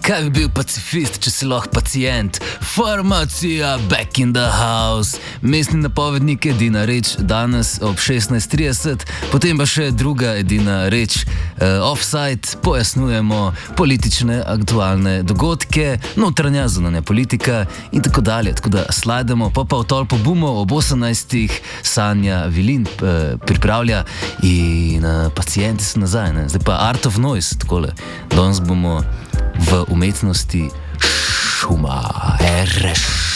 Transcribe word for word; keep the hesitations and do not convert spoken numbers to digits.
Kaj bi bil pacifist, če si lahko pacient? Farmacija, back in the house. Mestni napovednik, edina reč danes ob šestnajst trideset, potem pa še druga edina reč uh, offside, pojasnjujemo politične aktualne dogodke, notranja zunanja politika in tako dalje. Tako da slajdemo, pa pa v tolpo bumo ob osemnajstih Sanja Vilin uh, pripravlja in uh, pacijenti so nazaj. Ne? Zdaj pa Art of Noise, takole. Danes bomo v umetnosti šuma, R Š.